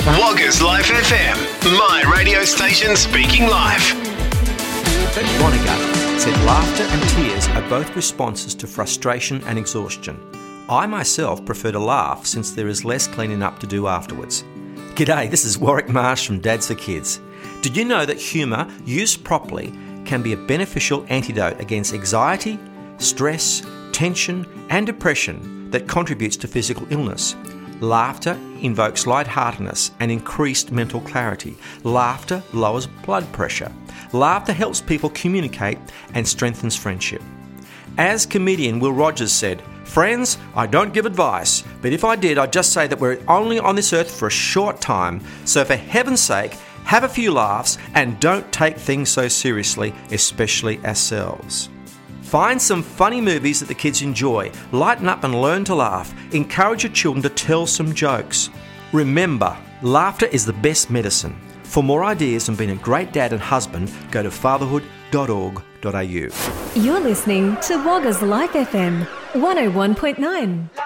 Woggers Life FM, my radio station speaking life. Bert Vonnegut said laughter and tears are both responses to frustration and exhaustion. I myself prefer to laugh since there is less cleaning up to do afterwards. G'day, this is Warwick Marsh from Dads for Kids. Did you know that humour, used properly, can be a beneficial antidote against anxiety, stress, tension and depression that contributes to physical illness? Laughter invokes lightheartedness and increased mental clarity. Laughter lowers blood pressure. Laughter helps people communicate and strengthens friendship. As comedian Will Rogers said, "Friends, I don't give advice, but if I did, I'd just say that we're only on this earth for a short time, so for heaven's sake, have a few laughs and don't take things so seriously, especially ourselves." Find some funny movies that the kids enjoy, lighten up and learn to laugh, encourage your children to tell some jokes. Remember, laughter is the best medicine. For more ideas on being a great dad and husband, go to fatherhood.org.au. You're listening to Woggers Life FM 101.9.